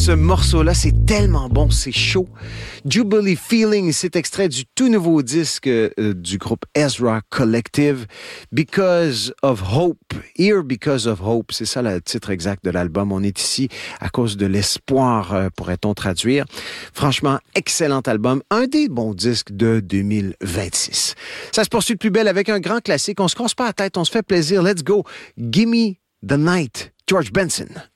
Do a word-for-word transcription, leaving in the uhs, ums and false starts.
ce morceau-là, c'est tellement bon, c'est chaud. Jubilee Feeling, c'est extrait du tout nouveau disque euh, du groupe Ezra Collective, Because of Hope. Here Because of Hope, c'est ça le titre exact de l'album. On est ici à cause de l'espoir, euh, pourrait-on traduire. Franchement, excellent album, un des bons disques de deux mille vingt-six. Ça se poursuit de plus belle avec un grand classique. On se casse pas la tête, on se fait plaisir. Let's go. Gimme the Night, George Benson.